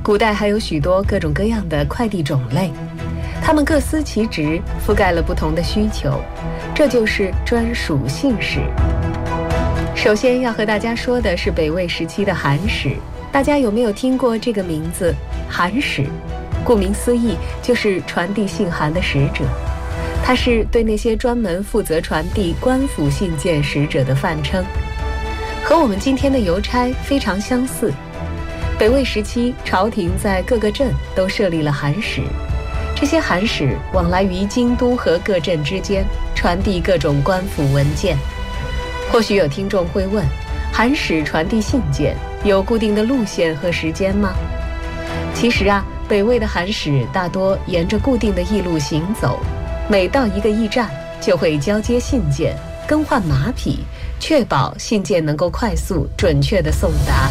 古代还有许多各种各样的快递种类，它们各司其职，覆盖了不同的需求，这就是专属信使。首先要和大家说的是北魏时期的函使，大家有没有听过这个名字？函使，顾名思义，就是传递信函的使者。它是对那些专门负责传递官府信件使者的泛称，和我们今天的邮差非常相似。北魏时期，朝廷在各个镇都设立了函使，这些函使往来于京都和各镇之间，传递各种官府文件。或许有听众会问，函使传递信件有固定的路线和时间吗？其实北魏的函使大多沿着固定的驿路行走，每到一个驿站就会交接信件，更换马匹，确保信件能够快速准确地送达。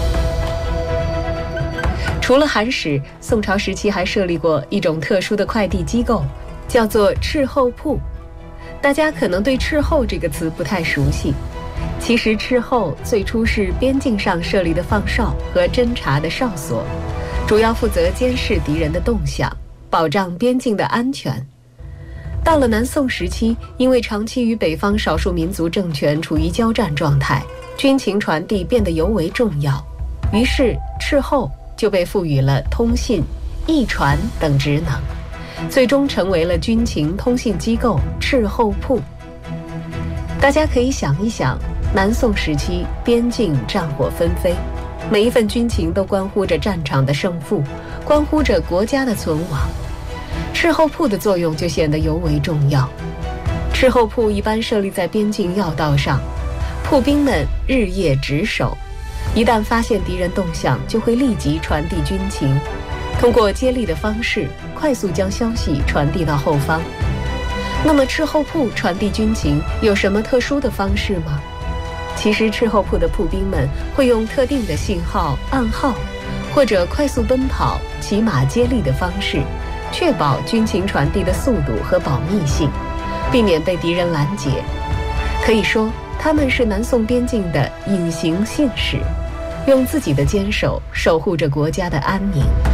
除了函使，宋朝时期还设立过一种特殊的快递机构，叫做敕后铺。大家可能对敕后这个词不太熟悉，其实敕后最初是边境上设立的放哨和侦察的哨所，主要负责监视敌人的动向，保障边境的安全。到了南宋时期，因为长期与北方少数民族政权处于交战状态，军情传递变得尤为重要，于是敕后就被赋予了通信、驿传等职能，最终成为了军情通信机构敕后铺。大家可以想一想，南宋时期边境战火纷飞，每一份军情都关乎着战场的胜负，关乎着国家的存亡，敕后铺的作用就显得尤为重要。敕后铺一般设立在边境要道上，铺兵们日夜值守，一旦发现敌人动向，就会立即传递军情，通过接力的方式快速将消息传递到后方。那么敕后铺传递军情有什么特殊的方式吗？其实敕后铺的铺兵们会用特定的信号、暗号，或者快速奔跑、骑马接力的方式，确保军情传递的速度和保密性，避免被敌人拦截。可以说，他们是南宋边境的隐形信使，用自己的坚守守护着国家的安宁。